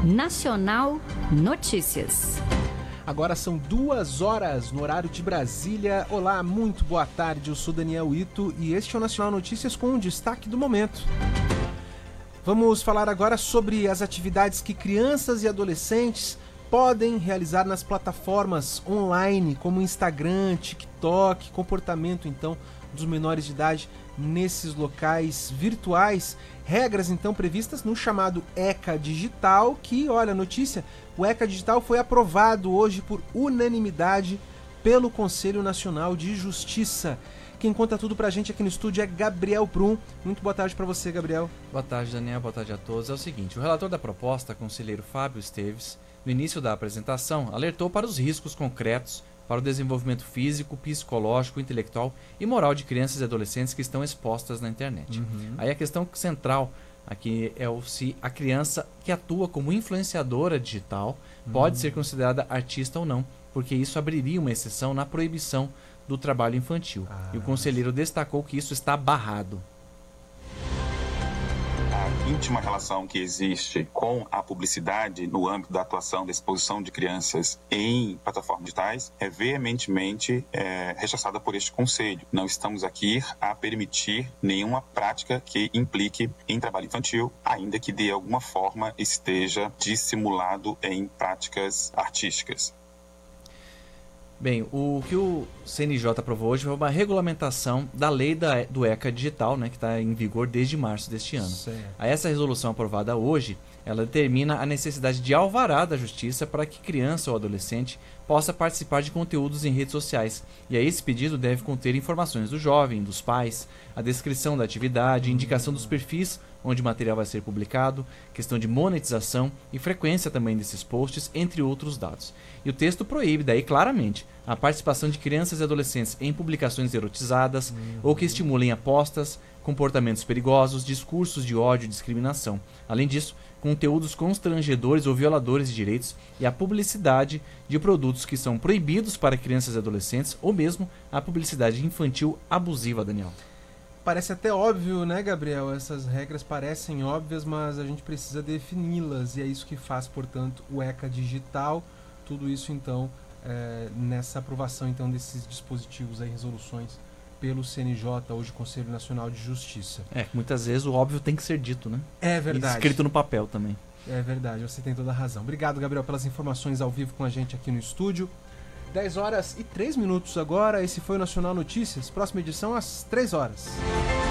Nacional Notícias. Agora são 2 horas no horário de Brasília. Olá, muito boa tarde. Eu sou Daniel Ito e este é o Nacional Notícias com o destaque do momento. Vamos falar agora sobre as atividades que crianças e adolescentes podem realizar nas plataformas online, como Instagram, TikTok, comportamento então dos menores de idade nesses locais virtuais. Regras então previstas no chamado ECA Digital, que, olha a notícia, o ECA Digital foi aprovado hoje por unanimidade pelo Conselho Nacional de Justiça. Quem conta tudo pra gente aqui no estúdio é Gabriel Brum. Muito boa tarde pra você, Gabriel. Boa tarde, Daniel. Boa tarde a todos. É o seguinte, o relator da proposta, conselheiro Fábio Esteves, no início da apresentação, alertou para os riscos concretos para o desenvolvimento físico, psicológico, intelectual e moral de crianças e adolescentes que estão expostas na internet. Aí a questão central aqui é se a criança que atua como influenciadora digital pode ser considerada artista ou não, porque isso abriria uma exceção na proibição do trabalho infantil. E o conselheiro destacou que isso está barrado. A íntima relação que existe com a publicidade no âmbito da atuação da exposição de crianças em plataformas digitais é veementemente rechaçada por este Conselho. Não estamos aqui a permitir nenhuma prática que implique em trabalho infantil, ainda que de alguma forma esteja dissimulado em práticas artísticas. Bem, o que o CNJ aprovou hoje foi uma regulamentação da lei do ECA Digital, né, que está em vigor desde março deste ano. Aí essa resolução aprovada hoje, ela determina a necessidade de alvará da justiça para que criança ou adolescente possa participar de conteúdos em redes sociais. E aí esse pedido deve conter informações do jovem, dos pais, a descrição da atividade, indicação dos perfis onde o material vai ser publicado, questão de monetização e frequência também desses posts, entre outros dados. E o texto proíbe daí claramente a participação de crianças e adolescentes em publicações erotizadas ou que estimulem apostas, comportamentos perigosos, discursos de ódio e discriminação. Além disso, conteúdos constrangedores ou violadores de direitos e a publicidade de produtos que são proibidos para crianças e adolescentes ou mesmo a publicidade infantil abusiva, Daniel. Parece até óbvio, né, Gabriel? Essas regras parecem óbvias, mas a gente precisa defini-las e é isso que faz, portanto, o ECA Digital. Tudo isso, então, nessa aprovação então desses dispositivos, aí, resoluções pelo CNJ, hoje Conselho Nacional de Justiça. Muitas vezes o óbvio tem que ser dito, né? É verdade. E escrito no papel também. É verdade, você tem toda a razão. Obrigado, Gabriel, pelas informações ao vivo com a gente aqui no estúdio. 10 horas e 3 minutos agora, esse foi o Nacional Notícias. Próxima edição às 3 horas.